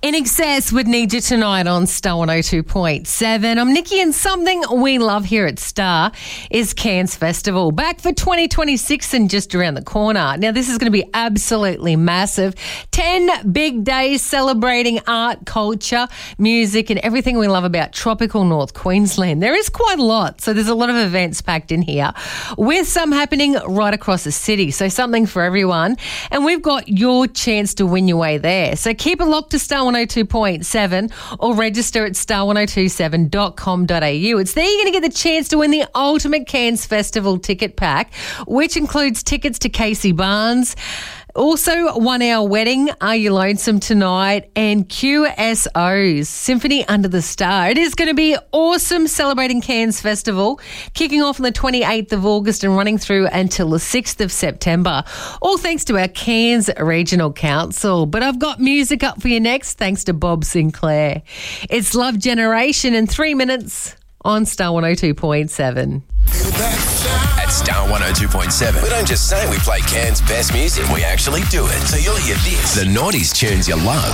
In Excess would need you tonight on Star 102.7. I'm Nikki, and something we love here at Star is Cairns Festival. Back for 2026 and just around the corner. Now, this is going to be absolutely massive. 10 big days celebrating art, culture, music, and everything we love about tropical North Queensland. There is quite a lot, so there's a lot of events packed in here, with some happening right across the city. So something for everyone. And we've got your chance to win your way there. So keep it locked to Star 102.7 or register at star1027.com.au. It's there you're going to get the chance to win the ultimate Cairns Festival ticket pack, which includes tickets to Casey Barnes, also 1 Hour Wedding, Are You Lonesome Tonight, and QSO's Symphony Under the Star. It is going to be awesome celebrating Cairns Festival, kicking off on the 28th of August and running through until the 6th of September. All thanks to our Cairns Regional Council. But I've got music up for you next, thanks to Bob Sinclair. It's Love Generation in 3 minutes on Star 102.7. At Star 102.7, we don't just say we play Cairns' best music, we actually do it. So you'll hear this, the 90s tunes you love,